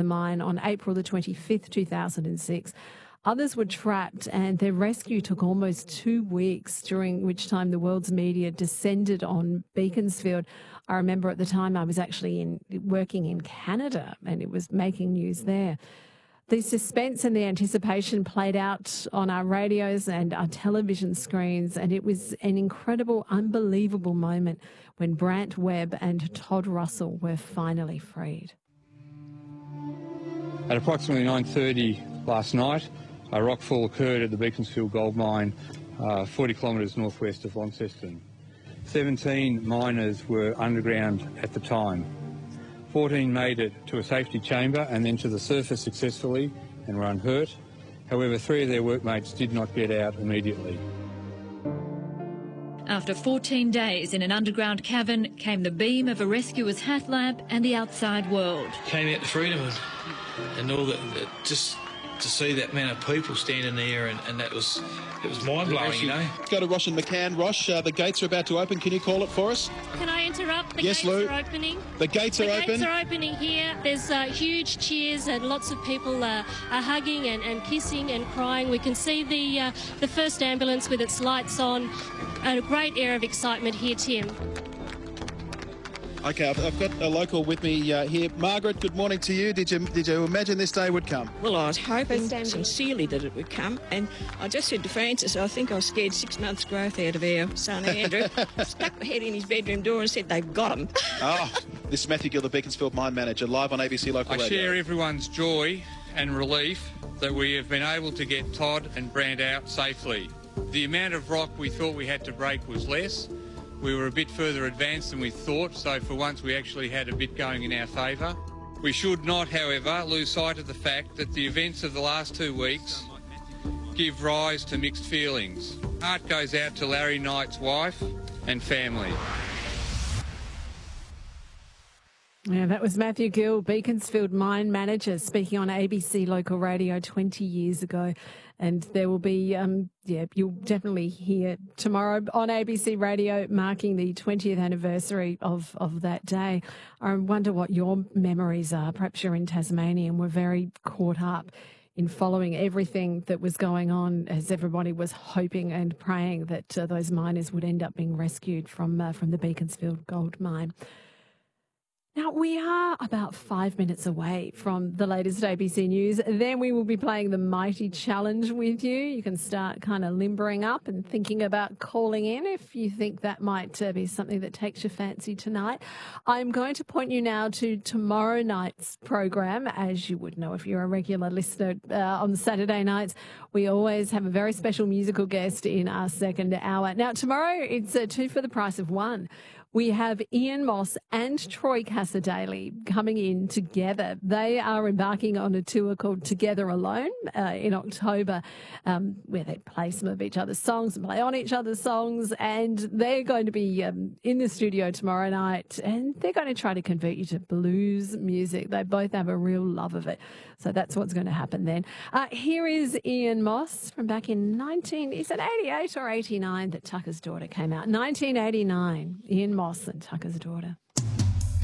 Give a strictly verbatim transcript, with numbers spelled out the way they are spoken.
the mine on April the twenty-fifth, two thousand six. Others were trapped, and their rescue took almost two weeks, during which time the world's media descended on Beaconsfield. I remember at the time I was actually in working in Canada, and it was making news there. The suspense and the anticipation played out on our radios and our television screens, and it was an incredible, unbelievable moment when Brant Webb and Todd Russell were finally freed. At approximately nine thirty last night, a rockfall occurred at the Beaconsfield gold mine, uh, forty kilometres northwest of Launceston. seventeen miners were underground at the time. fourteen made it to a safety chamber and then to the surface successfully and were unhurt. However, three of their workmates did not get out immediately. After fourteen days in an underground cavern came the beam of a rescuer's hat lamp and the outside world. Came out to freedom and, and all that, just to see that amount of people standing there, and, and that was it was mind-blowing, you know. Go to Rosh and McCann. Rosh, uh, the gates are about to open. Can you call it for us? Can I interrupt? The yes, gates Lou. are opening. The gates the are gates open. The gates are opening here. There's uh, huge cheers and lots of people uh, are hugging and, and kissing and crying. We can see the, uh, the first ambulance with its lights on. A great air of excitement here, Tim. Okay, I've, I've got a local with me uh, here. Margaret, good morning to you. Did you did you imagine this day would come? Well, I was hoping sincerely that it would come, and I just said to Francis, I think I was scared six months' growth out of our son Andrew. Stuck my head in his bedroom door and said they've got him. Oh, this is Matthew Gill, the Beaconsfield mine manager, live on A B C Local I Radio. share everyone's joy and relief that we have been able to get Todd and Brant out safely. The amount of rock we thought we had to break was less. We were a bit further advanced than we thought, so for once we actually had a bit going in our favour. We should not, however, lose sight of the fact that the events of the last two weeks give rise to mixed feelings. Heart goes out to Larry Knight's wife and family. Yeah, that was Matthew Gill, Beaconsfield mine manager, speaking on A B C Local Radio twenty years ago. And there will be, um, yeah, you'll definitely hear tomorrow on A B C Radio marking the twentieth anniversary of, of that day. I wonder what your memories are. Perhaps you're in Tasmania and were very caught up in following everything that was going on as everybody was hoping and praying that uh, those miners would end up being rescued from uh, from the Beaconsfield gold mine. Now, we are about five minutes away from the latest A B C News. Then we will be playing the Mighty Challenge with you. You can start kind of limbering up and thinking about calling in if you think that might uh, be something that takes your fancy tonight. I'm going to point you now to tomorrow night's program. As you would know if you're a regular listener, uh, on Saturday nights, we always have a very special musical guest in our second hour. Now, tomorrow it's uh, two for the price of one. We have Ian Moss and Troy Cassar-Daley coming in together. They are embarking on a tour called Together Alone uh, in October, um, where they play some of each other's songs and play on each other's songs. And they're going to be um, in the studio tomorrow night, and they're going to try to convert you to blues music. They both have a real love of it. So that's what's going to happen then. Uh, here is Ian Moss from back in nineteen, is it eighty-eight or eighty-nine that Tucker's Daughter came out? nineteen eighty-nine, Ian Moss and Tucker's Daughter.